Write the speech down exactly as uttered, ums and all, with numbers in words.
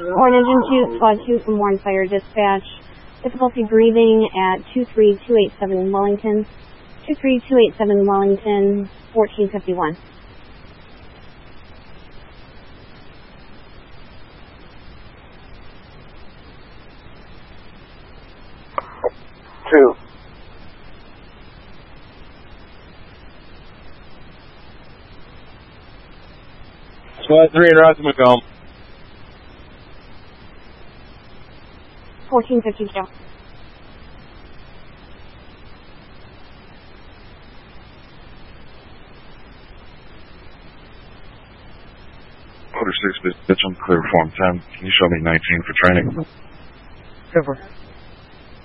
Horn Engine two, Squad two from Warren Fire Dispatch. Difficulty breathing at two three two eight seven Wellington. two three two eight seven Wellington, fourteen fifty-one. Two. Squad three and Roger McComb. fourteen fifty-two. Quarter six, bitch, I'm clear form ten. Can you show me nineteen for training? Over.